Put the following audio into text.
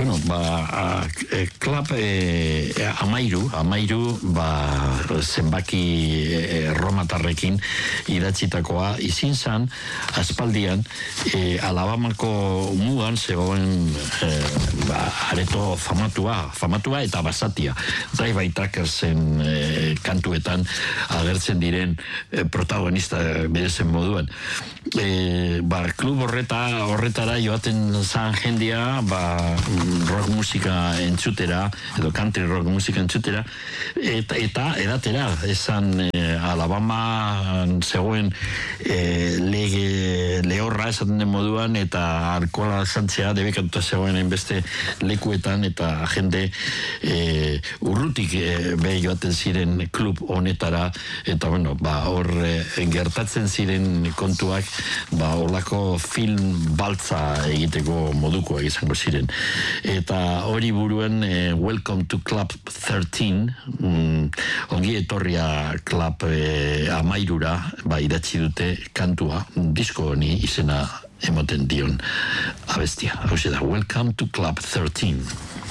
Bueno, Club Amairu, zenbaki Romatarrekin idatzitakoa izin zan, aspaldian, Alabamako mugan zegoen areto famatua eta basatia. Drive-by Trackersen kantuetan agertzen diren protagonista berezen moduan. Klub horretara joaten zan jendia, rock musika entzutera, edo country rock musika entzutera, eta edatera, esan Alabama zegoen lehorra esaten den moduan, eta alkohola zantzea debekatuta zegoen enbeste lekuetan, eta jende urrutik joaten ziren klub honetara, eta hor gertatzen ziren kontuak, horlako film baltza egiteko modukoak izango ziren. Eta hori buruen Welcome to Club 13, ongi etorria Club Amairura, idatzi dute kantua, disko honi izena emoten dion abestia. Hau da, Welcome to Club 13.